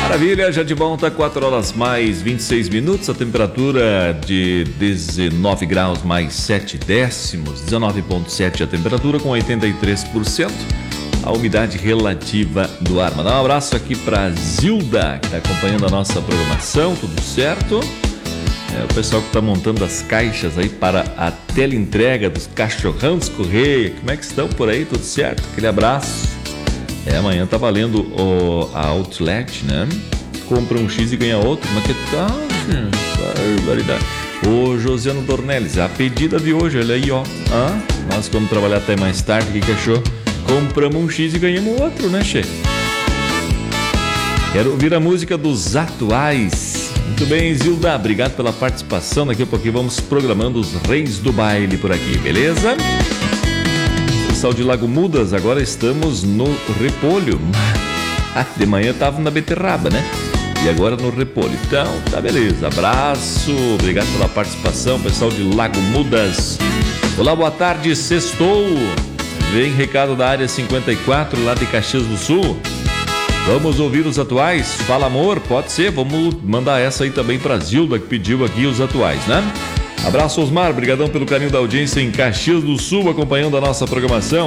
Maravilha, já de volta, 4 horas mais 26 minutos, a temperatura de 19 graus mais 7 décimos, 19,7 a temperatura com 83%, a umidade relativa do ar. Mandar um abraço aqui para Zilda, que está acompanhando a nossa programação, tudo certo? O pessoal que está montando as caixas aí para a teleentrega dos cachorrão dos Correia, como é que estão por aí, tudo certo? Aquele abraço. Amanhã tá valendo a Outlet, né? Compra um X e ganha outro. Mas que tal, gente? Barbaridade. Ô, Josiano Dornelles, a pedida de hoje, olha aí, ó. Nós vamos trabalhar até mais tarde, o que achou? Compramos um X e ganhamos outro, né, che? Quero ouvir a música dos Atuais. Muito bem, Zilda, obrigado pela participação. Daqui a pouquinho vamos programando os reis do baile por aqui, beleza? Pessoal de Lago Mudas, agora estamos no repolho. De manhã estava na beterraba, né? E agora no repolho. Então, tá beleza. Abraço, obrigado pela participação, pessoal de Lago Mudas. Olá, boa tarde, sextou. Vem recado da área 54, lá de Caxias do Sul. Vamos ouvir os atuais? Fala, amor, pode ser. Vamos mandar essa aí também pra Zilda, que pediu aqui os atuais, né? Abraço, Osmar, brigadão pelo carinho da audiência em Caxias do Sul, acompanhando a nossa programação.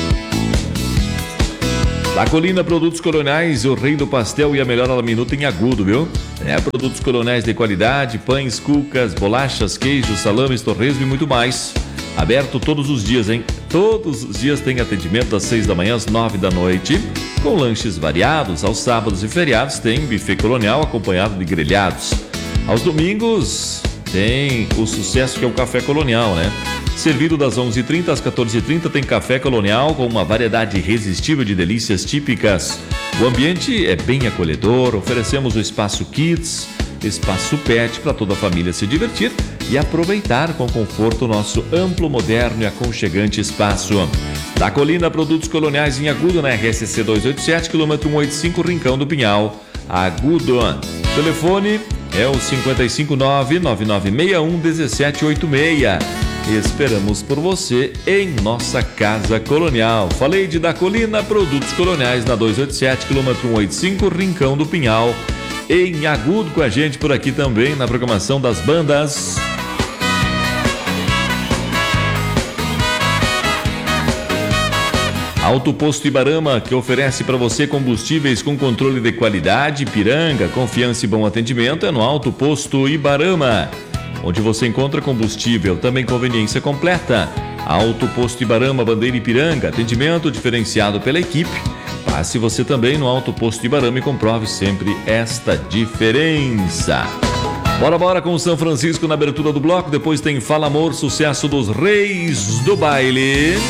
Da Colina Produtos Coloniais, o rei do pastel e a melhor alaminuta em Agudo, viu? Produtos coloniais de qualidade, pães, cucas, bolachas, queijos, salames, torresmo e muito mais. Aberto todos os dias, hein? Todos os dias tem atendimento das 6 da manhã às 9 da noite, com lanches variados. Aos sábados e feriados tem buffet colonial acompanhado de grelhados. Aos domingos tem o sucesso que é o café colonial, né? Servido das 11h30 às 14h30 tem café colonial com uma variedade irresistível de delícias típicas. O ambiente é bem acolhedor, oferecemos o espaço Kids, espaço Pet para toda a família se divertir e aproveitar com conforto o nosso amplo, moderno e aconchegante espaço. Da Colina Produtos Coloniais em Agudo, na RSC 287, km 185, Rincão do Pinhal, Agudo. Telefone é o 559-9961-1786. Esperamos por você em nossa Casa Colonial. Falei de Da Colina Produtos Coloniais na 287, km 185, Rincão do Pinhal, em Agudo, com a gente por aqui também na programação das bandas. Auto Posto Ibarama, que oferece para você combustíveis com controle de qualidade, Ipiranga, confiança e bom atendimento, é no Auto Posto Ibarama, onde você encontra combustível, também conveniência completa. Auto Posto Ibarama, Bandeira Ipiranga, atendimento diferenciado pela equipe. Passe você também no Auto Posto Ibarama e comprove sempre esta diferença. Bora com o São Francisco na abertura do bloco, depois tem Fala Amor, sucesso dos reis do baile.